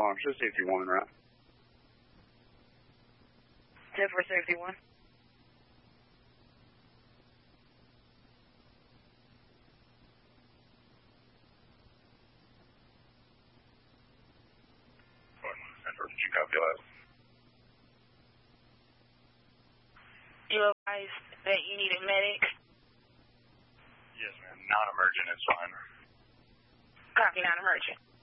alarm. Should safety 1, right? 10 for safety 1. Did you copy that? You advised that you need a medic? Yes, ma'am. Non-emergent is fine. Copy, non-emergent.